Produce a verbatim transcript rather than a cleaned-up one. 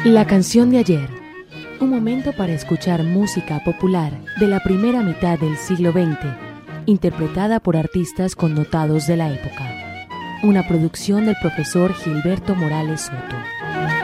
La canción de ayer. Un momento para escuchar música popular de la primera mitad del siglo veinte, interpretada por artistas connotados de la época. Una producción del profesor Gilberto Morales Soto.